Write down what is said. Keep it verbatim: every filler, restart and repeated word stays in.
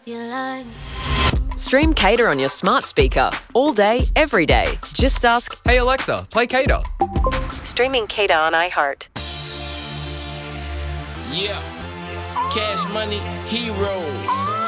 You like Stream Cater on your smart speaker all day, every day. Just ask, Hey Alexa, play Cater. Streaming Cater on iHeart. Yeah. Cash Money Heroes.